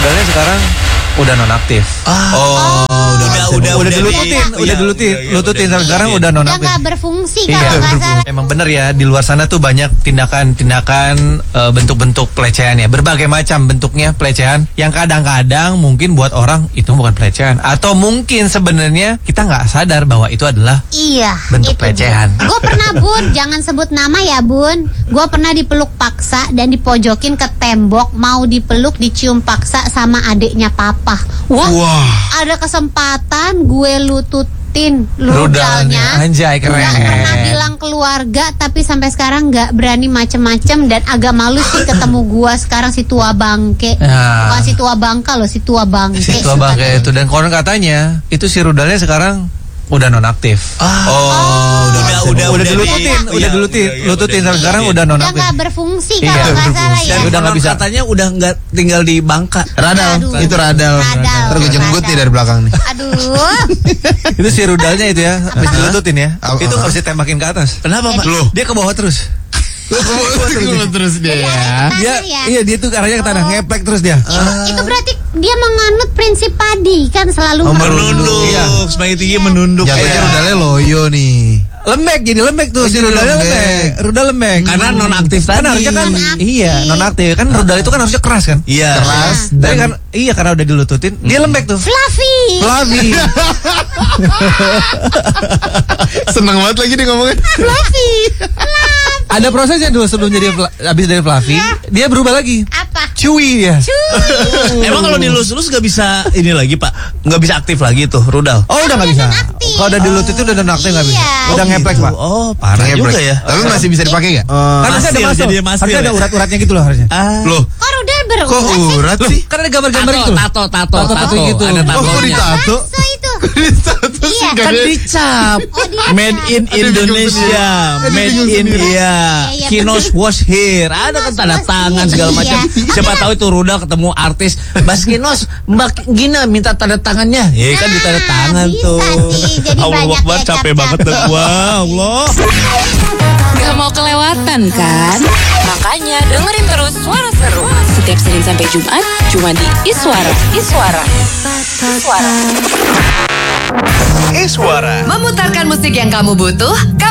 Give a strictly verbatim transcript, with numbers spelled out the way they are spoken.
rudalnya sekarang udah nonaktif. Ah. Oh, udah udah udah udah di- dilututin, iya, udah dilututin, iya, iya, lututin udah sampai sekarang dilututin. udah Udah nonaktif. nggak berfungsi Iya, kalau nggak salah. emang bener ya, di luar sana tuh banyak tindakan-tindakan eh, bentuk-bentuk pelecehan ya, berbagai macam bentuknya pelecehan yang kadang-kadang mungkin buat orang itu bukan pelecehan, atau mungkin sebenarnya kita nggak sadar bahwa itu adalah Iya, bentuk itu, pelecehan. Gue pernah, Bun, jangan sebut nama ya, Bun. Gue pernah dipeluk paksa dan dipojokin ke tembok, mau dipeluk, dicium paksa sama adiknya papa. Wah, Wah. ada kesempatan gue lututin Rudalnya, rudalnya. anjay, keren. Nggak pernah bilang keluarga, tapi sampai sekarang nggak berani macem-macem dan agak malu sih ketemu gue sekarang si tua bangke. Ya. Bukan si tua bangka loh, si tua bangke. Si tua bangke itu, dan konon katanya itu si rudalnya sekarang udah nonaktif. Oh, udah udah udah udah di- dilututin, iya, udah dilutin, iya, iya, lututin udah sampai sekarang dilututin. udah Udah nonaktif. nggak berfungsi Iya, kalau nggak salah berfungsi. ya. Dan udah nggak bisa. Katanya udah nggak tinggal di Bangka. Radal, Aduh. itu radal. Radal. Terus gue jenggut Radal. nih dari belakang nih. Aduh. Itu si rudalnya itu ya, habis dilututin ya, Apa? itu nggak bisa tembakin ke atas. Kenapa, Pak? Loh. Dia ke bawah terus. Terus dia ya. Dia, ya. iya dia tuh arahnya ke tanah, Oh. ngeplek terus dia. Itu, itu berarti dia menganut prinsip padi kan selalu Oh, menunduk. Menunduk, Iya. semakin tinggi menunduk. Jatuhnya Iya. rudalnya loyo nih. Lembek, jadi lembek tuh, Oh, si jadi rudalnya lembek. lembek, rudal lembek. Karena nonaktif Kan tadi. harusnya kan, Nonaktif. iya nonaktif kan rudal itu kan harusnya keras kan. Iya. Keras Tapi dan kan, iya karena udah dilututin, dia lembek tuh. Fluffy. Flavi. seneng banget lagi nih ngomongnya. Fluffy. Ada prosesnya dulu sebelum jadi fla- habis dari Flavi, dia berubah lagi. Apa? Chewy dia. Emang kalau dilus-lus nggak bisa ini lagi, Pak? Nggak bisa aktif lagi tuh rudal. Oh udah nggak bisa. nonaktif. Kalau udah dilututin udah nonaktif nggak bisa. Iya. Udah Oh, ngeplek gitu. pak. Oh, parah Ngeplek. juga ya. Tapi masih bisa dipakai nggak? Kan harusnya ada Mastil, masuk. jadi mastil Harusnya ada ya? urat-uratnya gitu loh harusnya. Ah. Loh, Kok rudal berurat kok sih? urat sih? Kan ada gambar-gambar Tato, gitu. loh. tato, tato, Tato, tato gitu. Ada Oh, kok tatonya. ditato? So itu. Ditato sih Iya. nggak Kan ada. dicap. Oh, dia Made cap. in Indonesia, Ada made bingung in sendiri. India. Iya, Kinos was here. Ada kan Kinos tanda was tangan here. segala macam. Iya. Siapa tahu itu rudal ketemu artis. Mas Kinos, Mbak Gina minta tanda tangannya. Ya kan di tanda Nah, tangan bisa tuh. sih. Jadi Allah banyak Akbar, ya capek cap-cap. banget dah gua. Allah. Gak mau kelewatan kan? Makanya dengerin terus Suara Seru setiap Senin sampai Jumat cuma di Iswara. Iswara. Iswara. Eh suara. Memutarkan musik yang kamu butuh.